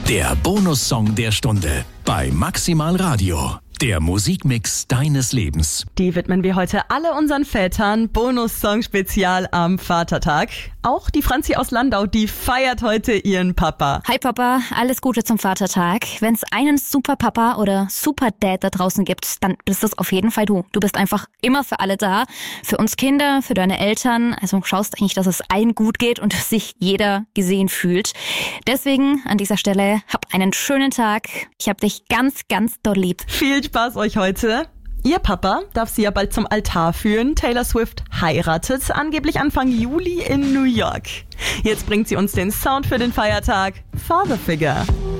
Der Bonussong der Stunde bei Maximal Radio. Der Musikmix deines Lebens. Die widmen wir heute alle unseren Vätern. Bonussong-Spezial am Vatertag. Auch die Franzi aus Landau, die feiert heute ihren Papa. Hi Papa, alles Gute zum Vatertag. Wenn es einen Super Papa oder Super Dad da draußen gibt, dann bist das auf jeden Fall du. Du bist einfach immer für alle da. Für uns Kinder, für deine Eltern. Also schaust eigentlich, dass es allen gut geht und dass sich jeder gesehen fühlt. Deswegen an dieser Stelle, hab einen schönen Tag. Ich hab dich ganz, ganz doll lieb. Viel Spaß euch heute. Ihr Papa darf sie ja bald zum Altar führen. Taylor Swift heiratet angeblich Anfang Juli in New York. Jetzt bringt sie uns den Sound für den Feiertag. Father Figure.